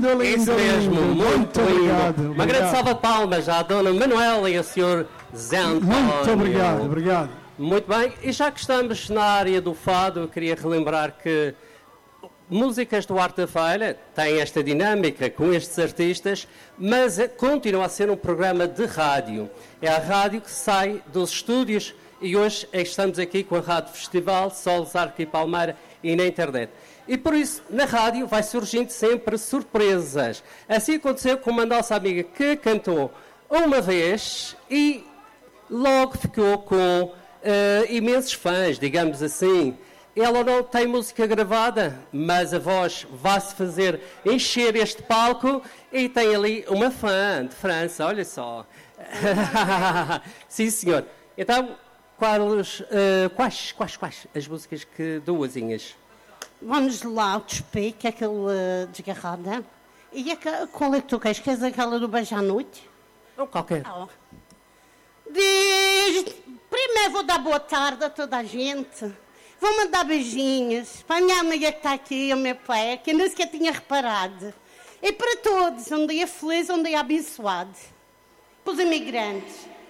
lindo, Isso mesmo, lindo. muito lindo. Obrigado. Uma grande salva de palmas à Dona Manuela e ao Sr. Zé António. Muito obrigado, obrigado. Muito bem, e já que estamos na área do fado, eu queria relembrar que Músicas do Arte da Feira tem esta dinâmica com estes artistas, mas continua a ser um programa de rádio. É a rádio que sai dos estúdios e hoje estamos aqui com a Rádio Festival, Solos, Arco e Palmeira e na internet. E por isso, na rádio vai surgindo sempre surpresas. Assim aconteceu com uma nossa amiga que cantou uma vez e logo ficou com imensos fãs, digamos assim. Ela não tem música gravada, mas a voz vai-se fazer encher este palco e tem ali uma fã de França, olha só. Sim, senhor. Então, quais as músicas que duasinhas? Vamos lá, o Despeito, aquele desgarrada. E qual é que tu queres? Queres aquela do Beijo à Noite? Ou qualquer. Oh. Primeiro vou dar boa tarde a toda a gente. Vou mandar beijinhos para a minha amiga que está aqui, ao meu pai, que eu nem sequer tinha reparado. E para todos, um dia feliz, um dia abençoado. Para os imigrantes.